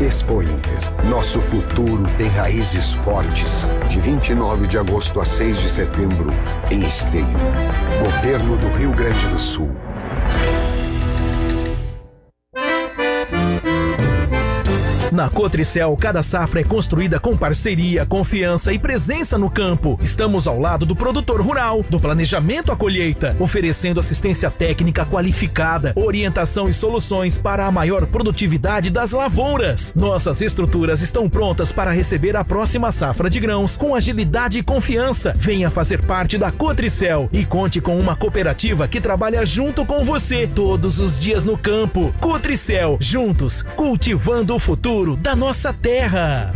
Expo Inter. Nosso futuro tem raízes fortes. De 29 de agosto a 6 de setembro, em Esteio. Governo do Rio Grande do Sul. Na Cotricel, cada safra é construída com parceria, confiança e presença no campo. Estamos ao lado do produtor rural, do planejamento à colheita, oferecendo assistência técnica qualificada, orientação e soluções para a maior produtividade das lavouras. Nossas estruturas estão prontas para receber a próxima safra de grãos com agilidade e confiança. Venha fazer parte da Cotricel e conte com uma cooperativa que trabalha junto com você todos os dias no campo. Cotricel, juntos, cultivando o futuro da nossa terra.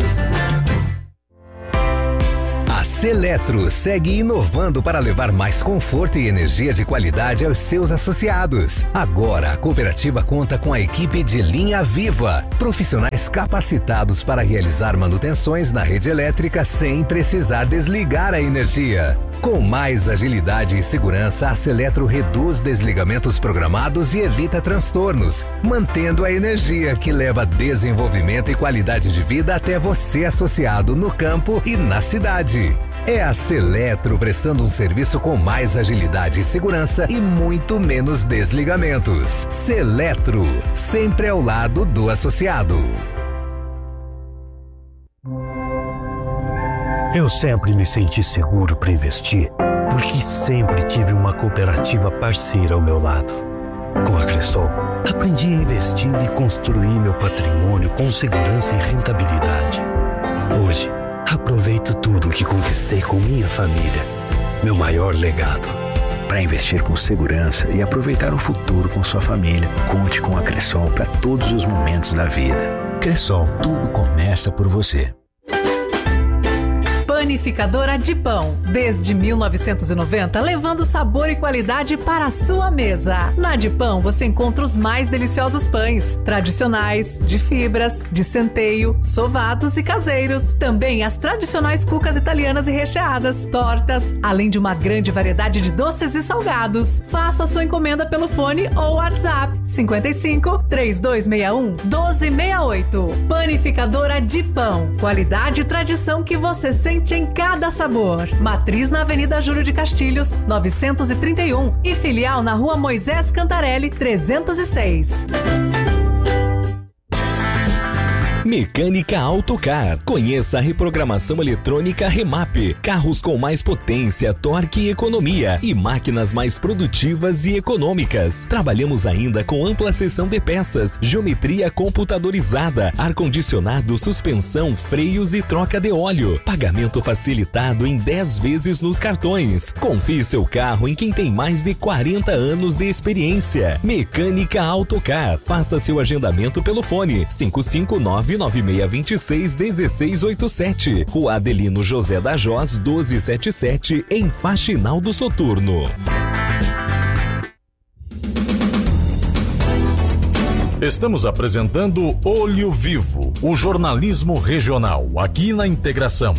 A Seletro segue inovando para levar mais conforto e energia de qualidade aos seus associados. Agora a cooperativa conta com a equipe de linha viva, profissionais capacitados para realizar manutenções na rede elétrica sem precisar desligar a energia. Com mais agilidade e segurança, a Seletro reduz desligamentos programados e evita transtornos, mantendo a energia que leva desenvolvimento e qualidade de vida até você associado no campo e na cidade. É a Seletro prestando um serviço com mais agilidade e segurança e muito menos desligamentos. Seletro, sempre ao lado do associado. Eu sempre me senti seguro para investir, porque sempre tive uma cooperativa parceira ao meu lado. Com a Cressol, aprendi a investir e construir meu patrimônio com segurança e rentabilidade. Hoje, aproveito tudo o que conquistei com minha família, meu maior legado. Para investir com segurança e aproveitar o futuro com sua família, conte com a Cressol para todos os momentos da vida. Cressol, tudo começa por você. Panificadora de Pão, desde 1990, levando sabor e qualidade para a sua mesa. Na de Pão você encontra os mais deliciosos pães, tradicionais, de fibras, de centeio, sovados e caseiros. Também as tradicionais cucas italianas e recheadas, tortas, além de uma grande variedade de doces e salgados. Faça sua encomenda pelo fone ou WhatsApp 55 3261 1268. Panificadora de Pão, qualidade e tradição que você sente em cada sabor. Matriz na Avenida Júlio de Castilhos, 931 e filial na Rua Moisés Cantarelli, 306. Mecânica Autocar. Conheça a reprogramação eletrônica Remap. Carros com mais potência, torque e economia e máquinas mais produtivas e econômicas. Trabalhamos ainda com ampla seção de peças, geometria computadorizada, ar-condicionado, suspensão, freios e troca de óleo. Pagamento facilitado em 10 vezes nos cartões. Confie seu carro em quem tem mais de 40 anos de experiência. Mecânica Autocar. Faça seu agendamento pelo fone 559-9626-1687. Rua Adelino José da Jós, 1277, em Faxinal do Soturno. Estamos apresentando Olho Vivo, o jornalismo regional, aqui na Integração.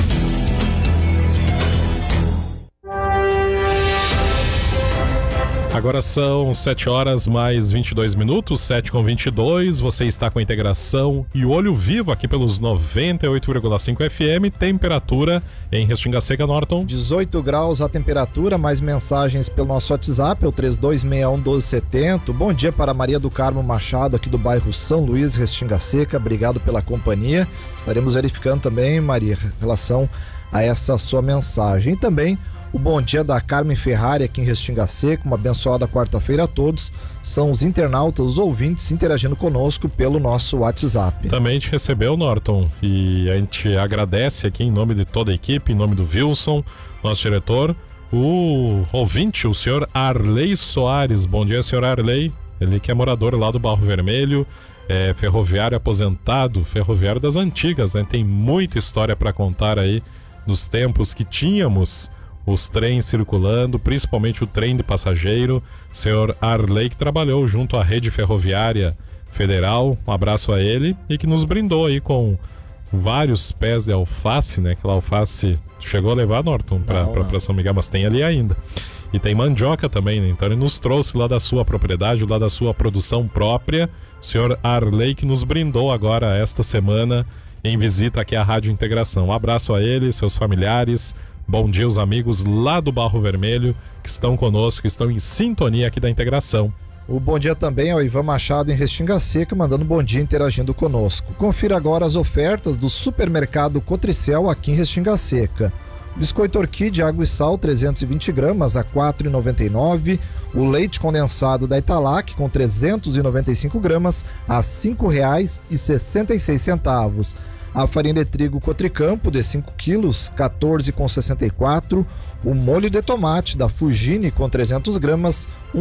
Agora são 7 horas mais 22 minutos, 7h22, você está com a Integração e o Olho Vivo aqui pelos 98,5 FM, temperatura em Restinga Seca, Norton. 18 graus a temperatura, mais mensagens pelo nosso WhatsApp, é o 3261-1270. Bom dia para Maria do Carmo Machado, aqui do bairro São Luís, Restinga Seca, obrigado pela companhia. Estaremos verificando também, Maria, em relação a essa sua mensagem. E também o bom dia da Carmen Ferrari aqui em Restinga Seca, uma abençoada quarta-feira a todos. São os internautas, os ouvintes interagindo conosco pelo nosso WhatsApp. Também a gente recebeu, Norton, e a gente agradece aqui em nome de toda a equipe, em nome do Wilson, nosso diretor, o ouvinte, o senhor Arley Soares. Bom dia, senhor Arley. Ele que é morador lá do Barro Vermelho, é ferroviário aposentado, ferroviário das antigas, né? Tem muita história para contar aí dos tempos que tínhamos os trens circulando, principalmente o trem de passageiro. Senhor Arley, que trabalhou junto à Rede Ferroviária Federal, um abraço a ele, e que nos brindou aí com vários pés de alface, né? Aquela alface chegou a levar, Norton, para São Miguel, mas tem ali ainda. e tem mandioca também, né? Então ele nos trouxe lá da sua propriedade, lá da sua produção própria, o senhor Arley, que nos brindou agora esta semana em visita aqui à Rádio Integração. Um abraço a ele, seus familiares, bom dia aos amigos lá do Barro Vermelho que estão conosco, que estão em sintonia aqui da Integração. O bom dia também ao Ivan Machado em Restinga Seca, mandando bom dia, interagindo conosco. Confira agora as ofertas do supermercado Cotricel aqui em Restinga Seca. Biscoito Orquídea Água e Sal 320 gramas a R$ 4,99. O leite condensado da Italac com 395 gramas a R$ 5,66. A farinha de trigo Cotricampo de 5 quilos, R$ 14,64. O molho de tomate da Fugini com 300 gramas, R$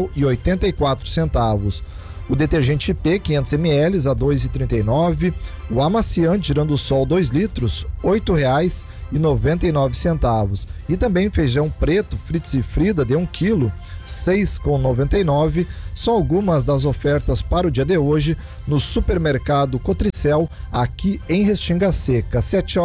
1,84. O detergente IP 500 ml a R$ 2,39. O amaciante Girando Sol 2 litros, R$ 8,99. E também feijão preto Fritz e Frida de 1 quilo, R$ 6,99. São algumas das ofertas para o dia de hoje no supermercado Cotricel, aqui em Restinga Seca.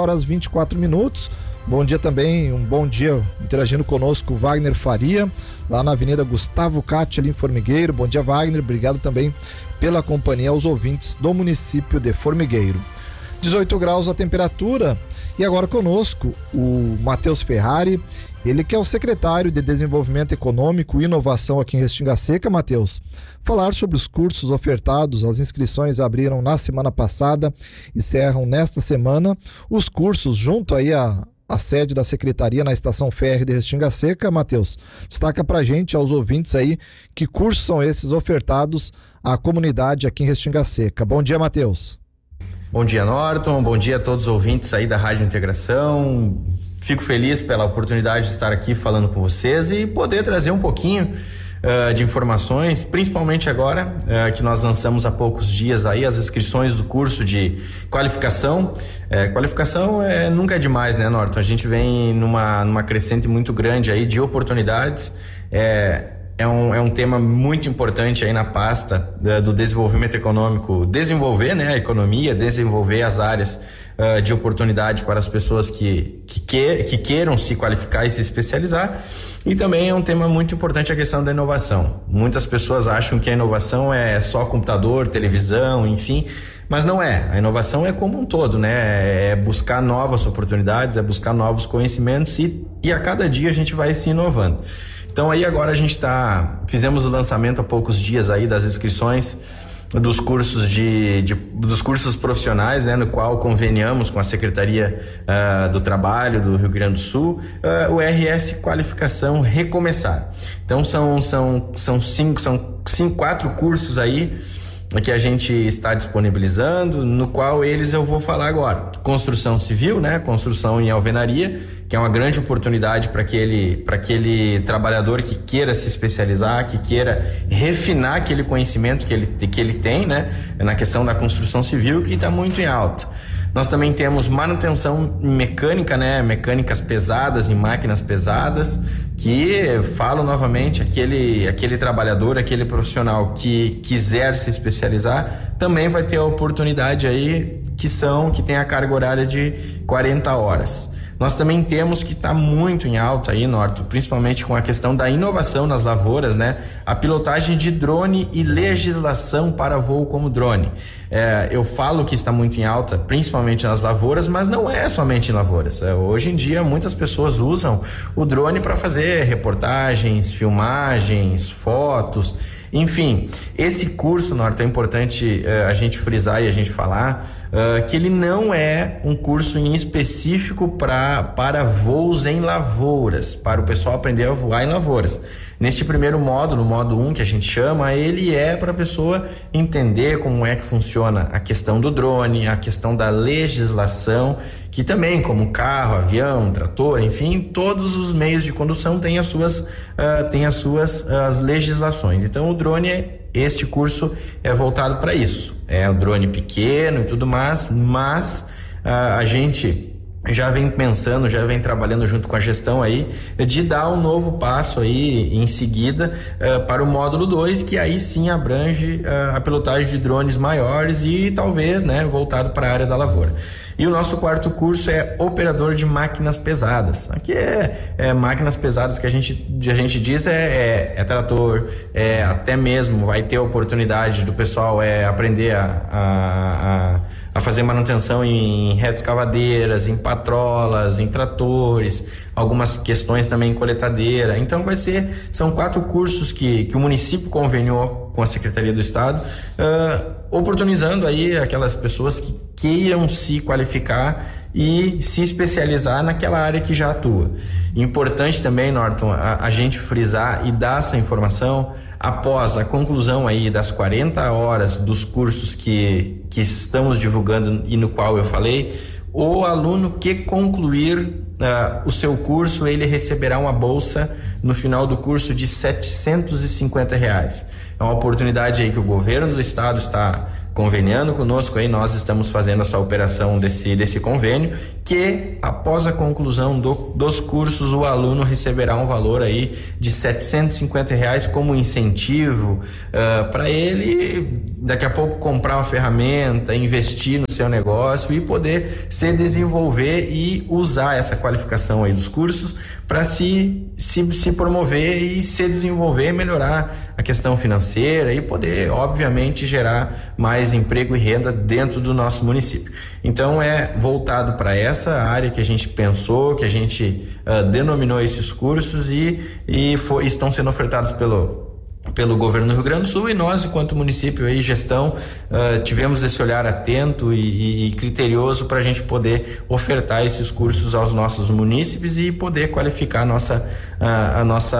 7h24. Bom dia também, um bom dia interagindo conosco Wagner Faria, lá na Avenida Gustavo Catti, ali em Formigueiro. Bom dia, Wagner, obrigado também pela companhia aos ouvintes do município de Formigueiro. 18 graus a temperatura. E agora conosco o Matheus Ferrari, ele que é o secretário de Desenvolvimento Econômico e Inovação aqui em Restinga Seca. Matheus, falar sobre os cursos ofertados. As inscrições abriram na semana passada e encerram nesta semana. Os cursos junto aí a sede da Secretaria na Estação Férrea de Restinga Seca. Matheus, destaca pra gente, aos ouvintes aí, que cursos são esses ofertados à comunidade aqui em Restinga Seca. Bom dia, Matheus. Bom dia, Norton. Bom dia a todos os ouvintes aí da Rádio Integração. Fico feliz pela oportunidade de estar aqui falando com vocês e poder trazer um pouquinho de informações, principalmente agora que nós lançamos há poucos dias aí as inscrições do curso de qualificação. Qualificação nunca é demais, né, Norton? A gente vem numa crescente muito grande aí de oportunidades. É um tema muito importante aí na pasta do desenvolvimento econômico, desenvolver, né, a economia, desenvolver as áreas de oportunidade para as pessoas que queiram se qualificar e se especializar. E também é um tema muito importante a questão da inovação. Muitas pessoas acham que a inovação é só computador, televisão, enfim, mas não é. A inovação é como um todo, né? É buscar novas oportunidades, é buscar novos conhecimentos e a cada dia a gente vai se inovando. Então aí agora a gente fizemos o lançamento há poucos dias aí das inscrições dos cursos dos cursos profissionais, né, no qual conveniamos com a Secretaria do Trabalho do Rio Grande do Sul, o RS Qualificação Recomeçar. Então são 4 cursos aí que a gente está disponibilizando, no qual eu vou falar agora. Construção civil, né? Construção em alvenaria, que é uma grande oportunidade para aquele trabalhador que queira se especializar, que queira refinar aquele conhecimento que ele tem, né? Na questão da construção civil, que está muito em alta. Nós também temos manutenção mecânica, né? Mecânicas pesadas em máquinas pesadas, que falo novamente, aquele trabalhador, aquele profissional que quiser se especializar, também vai ter a oportunidade aí que tem a carga horária de 40 horas. Nós também temos que está muito em alta aí, Norton, principalmente com a questão da inovação nas lavouras, né? A pilotagem de drone e legislação para voo como drone. Eu falo que está muito em alta, principalmente nas lavouras, mas não é somente em lavouras. Hoje em dia, muitas pessoas usam o drone para fazer reportagens, filmagens, fotos, enfim. Esse curso, Norton, é importante a gente frisar e a gente falar que ele não é um curso em específico para voos em lavouras, para o pessoal aprender a voar em lavouras. Neste primeiro módulo, o módulo 1 que a gente chama, ele é para a pessoa entender como é que funciona a questão do drone, a questão da legislação, que também, como carro, avião, trator, enfim, todos os meios de condução têm as suas as legislações. Então, o drone este curso é voltado para isso. É um drone pequeno e tudo mais, mas a gente já vem pensando, já vem trabalhando junto com a gestão aí, de dar um novo passo aí em seguida para o módulo 2, que aí sim abrange a pilotagem de drones maiores e talvez, né, voltado para a área da lavoura. E o nosso quarto curso é operador de máquinas pesadas. Aqui é máquinas pesadas que a gente diz é trator, até mesmo vai ter a oportunidade do pessoal aprender a fazer manutenção em retroescavadeiras, em patrolas, em tratores, algumas questões também em coletadeira. Então são 4 cursos que o município conveniou com a Secretaria do Estado, oportunizando aí aquelas pessoas que queiram se qualificar e se especializar naquela área que já atua. Importante também, Norton, a gente frisar e dar essa informação após a conclusão aí das 40 horas dos cursos que estamos divulgando e no qual eu falei. O aluno que concluir o seu curso, ele receberá uma bolsa no final do curso de R$750. É uma oportunidade aí que o governo do estado está conveniando conosco aí, nós estamos fazendo essa operação desse convênio, que após a conclusão dos cursos, o aluno receberá um valor aí de R$750 como incentivo para ele daqui a pouco comprar uma ferramenta, investir no seu negócio e poder se desenvolver e usar essa qualificação aí dos cursos para se promover e se desenvolver, melhorar a questão financeira e poder, obviamente, gerar mais emprego e renda dentro do nosso município. Então é voltado para essa área que a gente pensou, que a gente denominou esses cursos e estão sendo ofertados pelo governo do Rio Grande do Sul, e nós, enquanto município e gestão, tivemos esse olhar atento e criterioso para a gente poder ofertar esses cursos aos nossos munícipes e poder qualificar a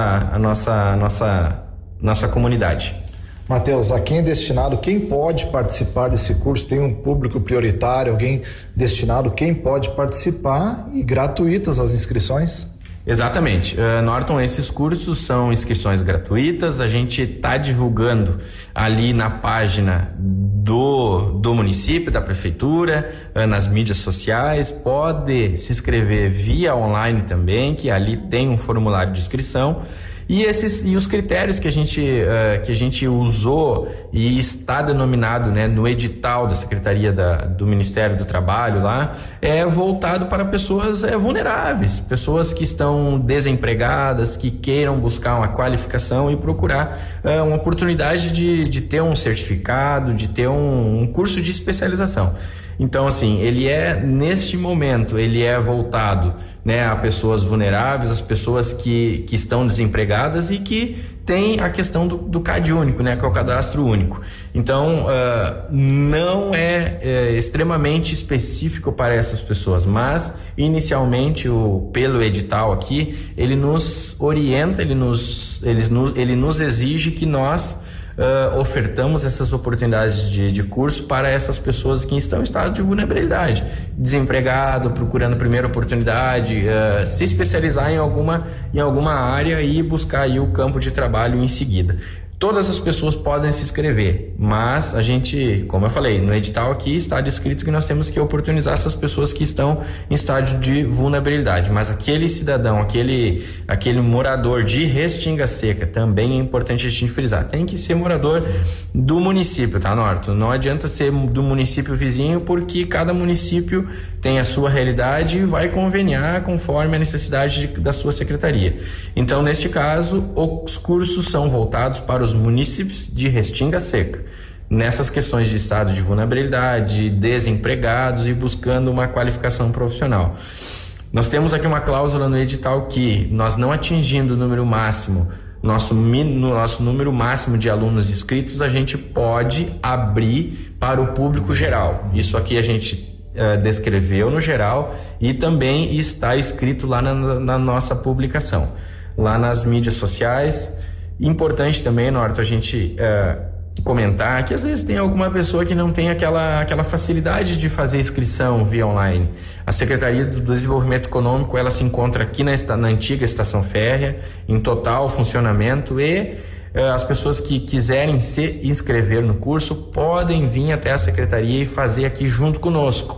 nossa comunidade. Matheus, a quem é destinado, quem pode participar desse curso? Tem um público prioritário, alguém destinado, quem pode participar, e gratuitas as inscrições? Exatamente, Norton, esses cursos são inscrições gratuitas, a gente está divulgando ali na página do município, da prefeitura, nas mídias sociais, pode se inscrever via online também, que ali tem um formulário de inscrição. E os critérios que a gente usou e está denominado, né, no edital da Secretaria do Ministério do Trabalho lá, é voltado para pessoas vulneráveis, pessoas que estão desempregadas, que queiram buscar uma qualificação e procurar uma oportunidade de ter um certificado, de ter um curso de especialização. Então, assim, neste momento, ele é voltado, né, a pessoas vulneráveis, as pessoas que estão desempregadas e que tem a questão do CAD único, né, que é o cadastro único. Então, não é extremamente específico para essas pessoas, mas inicialmente pelo edital aqui, ele nos orienta, ele nos exige que nós ofertamos essas oportunidades de curso para essas pessoas que estão em estado de vulnerabilidade, desempregado, procurando a primeira oportunidade, se especializar em alguma área e buscar aí o campo de trabalho em seguida. Todas as pessoas podem se inscrever, mas a gente, como eu falei, no edital aqui está descrito que nós temos que oportunizar essas pessoas que estão em estágio de vulnerabilidade, mas aquele cidadão, aquele morador de Restinga Seca, também é importante a gente frisar, tem que ser morador do município, tá, Norton? Não adianta ser do município vizinho, porque cada município tem a sua realidade e vai conveniar conforme a necessidade da sua secretaria. Então, neste caso, os cursos são voltados para os munícipes de Restinga Seca, nessas questões de estado de vulnerabilidade, desempregados e buscando uma qualificação profissional. Nós temos aqui uma cláusula no edital que, nós não atingindo o número máximo, nosso número máximo de alunos inscritos, a gente pode abrir para o público geral. Isso aqui a gente descreveu no geral e também está escrito lá na nossa publicação, lá nas mídias sociais. Importante também, Norton, a gente comentar que às vezes tem alguma pessoa que não tem aquela facilidade de fazer inscrição via online. A Secretaria do Desenvolvimento Econômico, ela se encontra aqui na antiga estação férrea, em total funcionamento, e as pessoas que quiserem se inscrever no curso podem vir até a Secretaria e fazer aqui junto conosco.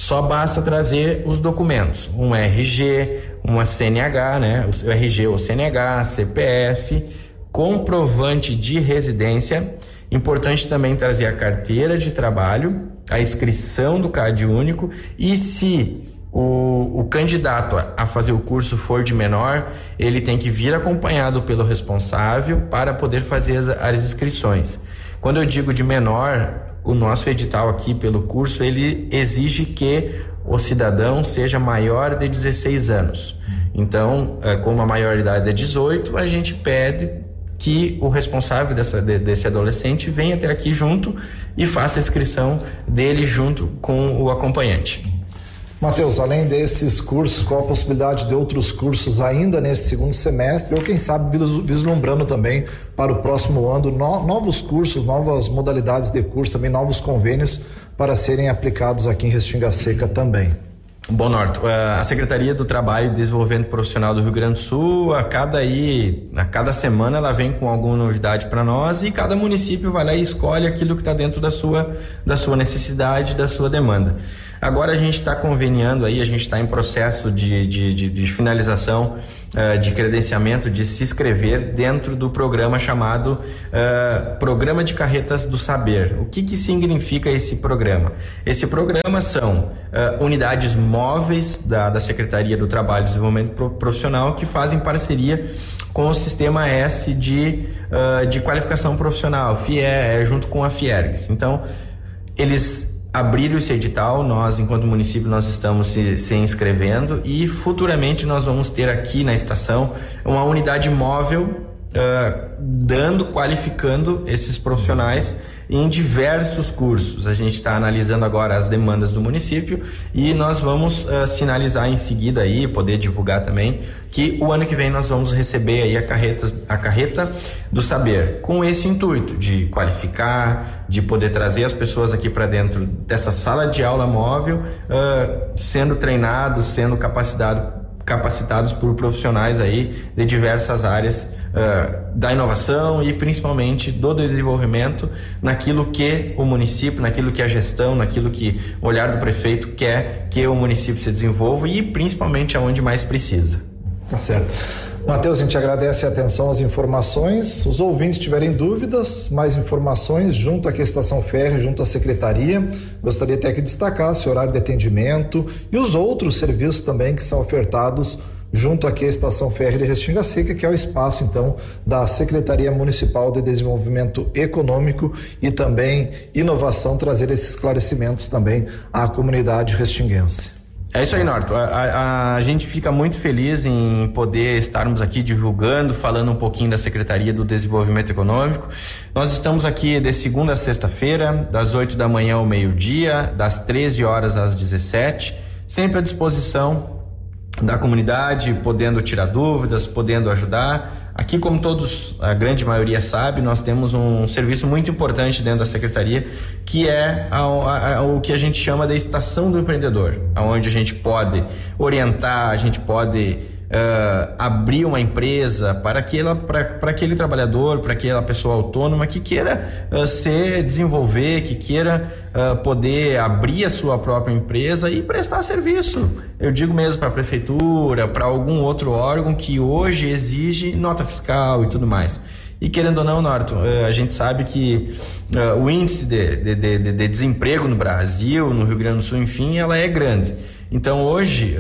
Só basta trazer os documentos, um RG, uma CNH, né? O RG ou CNH, CPF, comprovante de residência. Importante também trazer a carteira de trabalho, a inscrição do CAD único, e se o candidato a fazer o curso for de menor, ele tem que vir acompanhado pelo responsável para poder fazer as inscrições. Quando eu digo de menor, o nosso edital aqui pelo curso, ele exige que o cidadão seja maior de 16 anos. Então, como a maioridade é 18, a gente pede que o responsável desse adolescente venha até aqui junto e faça a inscrição dele junto com o acompanhante. Matheus, além desses cursos, qual a possibilidade de outros cursos ainda nesse segundo semestre, ou quem sabe vislumbrando também para o próximo ano novos cursos, novas modalidades de curso, também novos convênios para serem aplicados aqui em Restinga Seca também? Bom, Norton, a Secretaria do Trabalho e Desenvolvimento Profissional do Rio Grande do Sul, a cada semana ela vem com alguma novidade para nós, e cada município vai lá e escolhe aquilo que está dentro da sua necessidade, da sua demanda. Agora a gente está conveniando aí, a gente está em processo de finalização de credenciamento, de se inscrever dentro do programa chamado Programa de Carretas do Saber. O que significa esse programa? Esse programa são unidades móveis da Secretaria do Trabalho e Desenvolvimento Profissional que fazem parceria com o Sistema S de qualificação profissional, FIE, junto com a Fiergs. Então, eles abriram esse edital, nós, enquanto município, nós estamos se inscrevendo, e futuramente nós vamos ter aqui na estação uma unidade móvel qualificando esses profissionais em diversos cursos. A gente está analisando agora as demandas do município e nós vamos sinalizar em seguida aí, poder divulgar também, que o ano que vem nós vamos receber aí a carreta do saber, com esse intuito de qualificar, de poder trazer as pessoas aqui para dentro dessa sala de aula móvel, sendo treinados, sendo capacitados por profissionais aí de diversas áreas da inovação e principalmente do desenvolvimento naquilo que o município, naquilo que a gestão, naquilo que o olhar do prefeito quer que o município se desenvolva e principalmente aonde mais precisa. Tá certo. Matheus, a gente agradece a atenção às informações. Os ouvintes tiverem dúvidas, mais informações, junto aqui à Estação Férrea, junto à Secretaria, gostaria até que destacasse o horário de atendimento e os outros serviços também que são ofertados junto aqui à Estação Férrea de Restinga Seca, que é o espaço, então, da Secretaria Municipal de Desenvolvimento Econômico e também Inovação, trazer esses esclarecimentos também à comunidade restinguense. É isso aí, Norton. A gente fica muito feliz em poder estarmos aqui divulgando, falando um pouquinho da Secretaria do Desenvolvimento Econômico. Nós estamos aqui de segunda a sexta-feira, das 8 da manhã ao meio-dia, das 13 horas às 17, sempre à disposição da comunidade, podendo tirar dúvidas, podendo ajudar. Aqui, como todos, a grande maioria sabe, nós temos um serviço muito importante dentro da Secretaria, que é o que a gente chama de Estação do Empreendedor, onde a gente pode orientar, a gente pode abrir uma empresa para aquele trabalhador, para aquela pessoa autônoma que queira se desenvolver, que queira poder abrir a sua própria empresa e prestar serviço. Eu digo mesmo para a prefeitura, para algum outro órgão que hoje exige nota fiscal e tudo mais. E querendo ou não, Norton, a gente sabe que o índice de desemprego no Brasil, no Rio Grande do Sul, enfim, ela é grande. Então hoje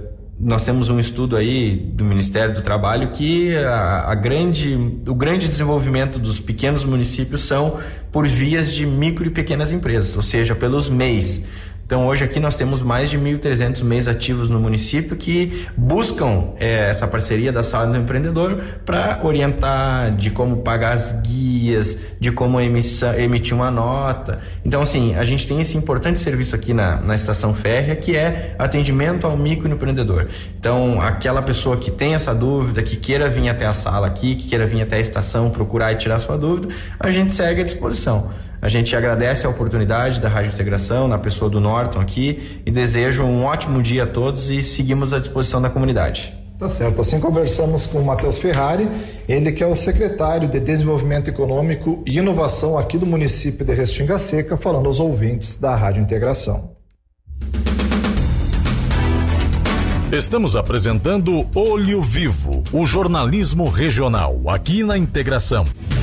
nós temos um estudo aí do Ministério do Trabalho que o grande desenvolvimento dos pequenos municípios são por vias de micro e pequenas empresas, ou seja, pelos MEIs. Então hoje aqui nós temos mais de 1.300 MEIs ativos no município que buscam essa parceria da Sala do Empreendedor para orientar de como pagar as guias, de como emitir uma nota. Então assim, a gente tem esse importante serviço aqui na Estação Férrea, que é atendimento ao microempreendedor. Então aquela pessoa que tem essa dúvida, que queira vir até a sala aqui, que queira vir até a estação procurar e tirar sua dúvida, a gente segue à disposição. A gente agradece a oportunidade da Rádio Integração, na pessoa do Norton aqui, e desejo um ótimo dia a todos e seguimos à disposição da comunidade. Tá certo, assim conversamos com o Matheus Ferrari, ele que é o secretário de Desenvolvimento Econômico e Inovação aqui do município de Restinga Seca, falando aos ouvintes da Rádio Integração. Estamos apresentando Olho Vivo, o jornalismo regional, aqui na Integração.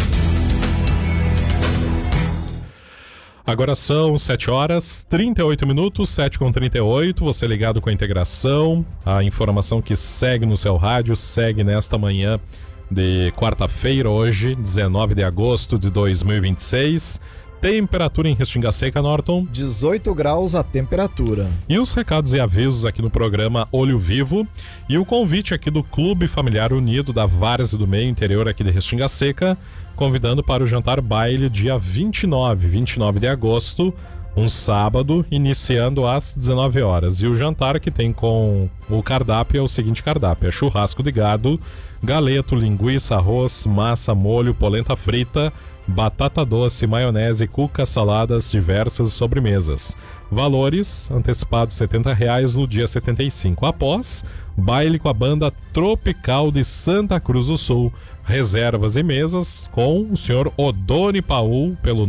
Agora são 7h38, 7h38, você ligado com a Integração, a informação que segue no seu rádio, segue nesta manhã de quarta-feira, hoje, 19 de agosto de 2026. Temperatura em Restinga Seca, Norton? 18 graus a temperatura. E os recados e avisos aqui no programa Olho Vivo e o convite aqui do Clube Familiar Unido da Várzea do Meio, interior aqui de Restinga Seca, convidando para o jantar baile dia 29 de agosto, um sábado, iniciando às 19 horas. E o jantar que tem com o cardápio é o seguinte cardápio: é churrasco de gado, galeto, linguiça, arroz, massa, molho, polenta frita, batata doce, maionese, cuca, saladas, diversas sobremesas. Valores antecipados R$70 no dia 75. Após, baile com a banda Tropical de Santa Cruz do Sul. Reservas e mesas com o senhor Odoni Paul pelo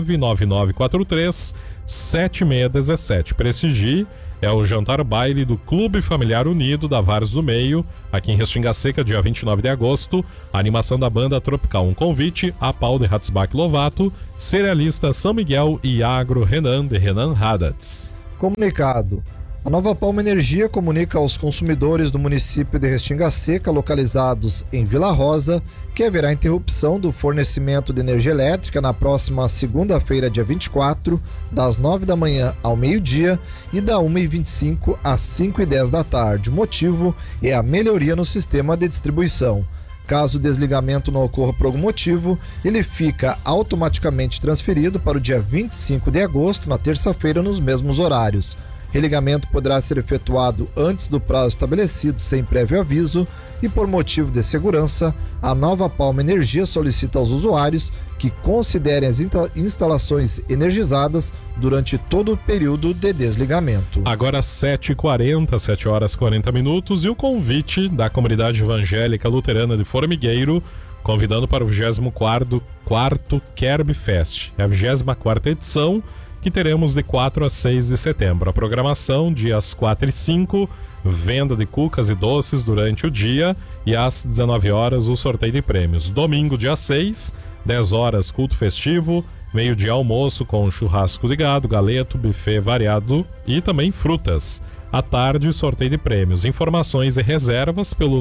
99943-7617. Prestigie. É o jantar baile do Clube Familiar Unido da Várzea do Meio, aqui em Restinga Seca, dia 29 de agosto. A animação da banda Tropical. Um convite a Paulo de Hatzbach Lovato, cerealista São Miguel e agro Renan de Renan Haddad. Comunicado. A Nova Palma Energia comunica aos consumidores do município de Restinga Seca, localizados em Vila Rosa, que haverá interrupção do fornecimento de energia elétrica na próxima segunda-feira, dia 24, das 9 da manhã ao meio-dia e da 1h25 às 5h10 da tarde. O motivo é a melhoria no sistema de distribuição. Caso o desligamento não ocorra por algum motivo, ele fica automaticamente transferido para o dia 25 de agosto, na terça-feira, nos mesmos horários. Religamento poderá ser efetuado antes do prazo estabelecido sem prévio aviso e, por motivo de segurança, a Nova Palma Energia solicita aos usuários que considerem as instalações energizadas durante todo o período de desligamento. Agora 7h40, 7h40, e o convite da comunidade evangélica luterana de Formigueiro, convidando para o 24º Kerb Fest. É a 24ª edição, que teremos de 4 a 6 de setembro. A programação, dias 4 e 5, venda de cucas e doces durante o dia e às 19 horas o sorteio de prêmios. Domingo, dia 6, 10 horas, culto festivo, meio-dia almoço com churrasco de gado, galeto, buffet variado e também frutas. À tarde, sorteio de prêmios. Informações e reservas pelo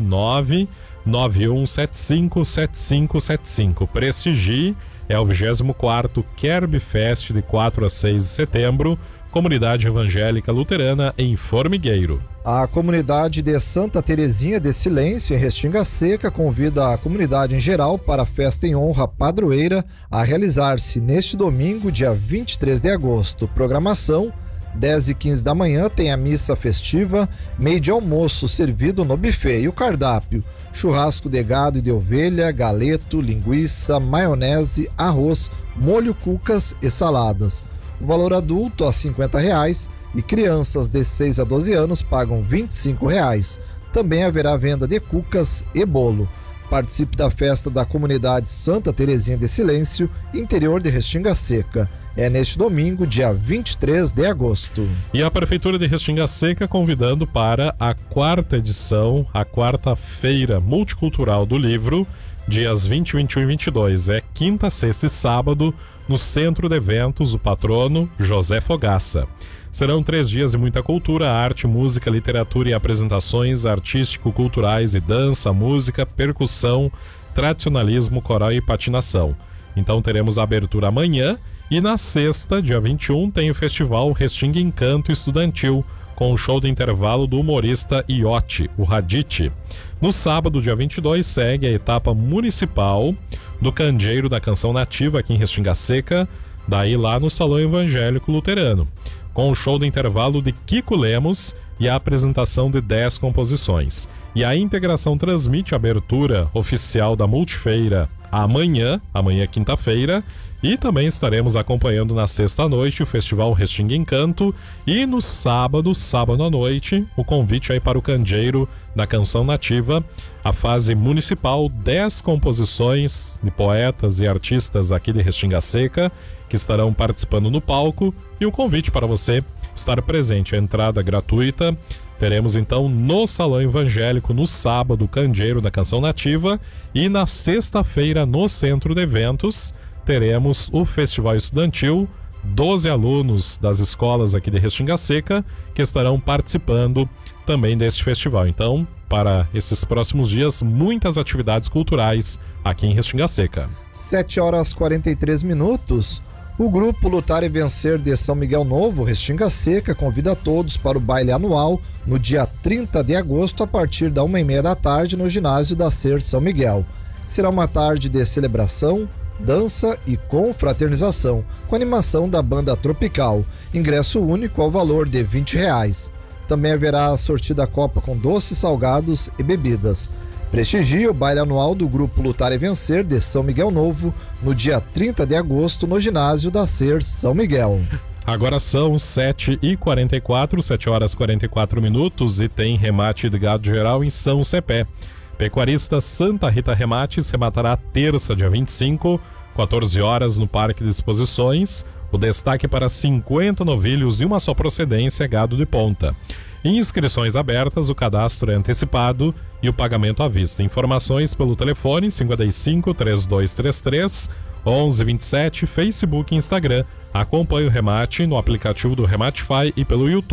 991757575. Prestigie. É o 24º Kerb Fest de 4 a 6 de setembro, Comunidade Evangélica Luterana em Formigueiro. A comunidade de Santa Terezinha de Silêncio, em Restinga Seca, convida a comunidade em geral para a festa em honra padroeira a realizar-se neste domingo, dia 23 de agosto. Programação: 10h15 da manhã tem a missa festiva, meio de almoço servido no buffet e o cardápio: churrasco de gado e de ovelha, galeto, linguiça, maionese, arroz, molho, cucas e saladas. O valor adulto a R$50 e crianças de 6 a 12 anos pagam R$25. Também haverá venda de cucas e bolo. Participe da festa da comunidade Santa Terezinha de Silêncio, interior de Restinga Seca. É neste domingo, dia 23 de agosto. E a Prefeitura de Restinga Seca convidando para a 4ª edição, a quarta-feira multicultural do livro, dias 20, 21 e 22. É quinta, sexta e sábado, no Centro de Eventos, o patrono José Fogaça. Serão 3 dias de muita cultura, arte, música, literatura e apresentações artístico-culturais e dança, música, percussão, tradicionalismo, coral e patinação. Então teremos a abertura amanhã. E na sexta, dia 21, tem o festival Restinga Encanto Estudantil, com o show de intervalo do humorista Iote, o Radite. No sábado, dia 22, segue a etapa municipal do Candeeiro da Canção Nativa aqui em Restinga Seca, daí lá no Salão Evangélico Luterano, com o show de intervalo de Kiko Lemos e a apresentação de 10 composições. E a Integração transmite a abertura oficial da Multifeira amanhã quinta-feira, e também estaremos acompanhando na sexta-noite o Festival Restinga Encanto e no sábado à noite, o convite aí para o Candeeiro da Canção Nativa, a fase municipal, 10 composições de poetas e artistas aqui de Restinga Seca que estarão participando no palco, e o convite para você estar presente. A entrada gratuita, Teremos então no Salão Evangélico, no sábado, o Candeeiro da Canção Nativa, e na sexta-feira, no Centro de Eventos, teremos o Festival Estudantil, 12 alunos das escolas aqui de Restinga Seca que estarão participando também deste festival. Então, para esses próximos dias, muitas atividades culturais aqui em Restinga Seca. 7h43. O grupo Lutar e Vencer de São Miguel Novo, Restinga Seca, convida todos para o baile anual no dia 30 de agosto, a partir da 1h30 da tarde, no ginásio da SER São Miguel. Será uma tarde de celebração, dança e confraternização, com animação da banda Tropical. Ingresso único ao valor de R$20. Também haverá a sortida copa com doces, salgados e bebidas. Prestigie o baile anual do grupo Lutar e Vencer de São Miguel Novo no dia 30 de agosto no ginásio da SER São Miguel. Agora são 7h44, 7h44, e tem remate de gado geral em São Cepé. Pecuarista Santa Rita Remates rematará terça, dia 25, 14 horas, no Parque de Exposições. O destaque para 50 novilhos e uma só procedência, gado de ponta. Inscrições abertas, o cadastro é antecipado e o pagamento à vista. Informações pelo telefone 55 3233 1127, Facebook e Instagram. Acompanhe o remate no aplicativo do Rematify e pelo YouTube.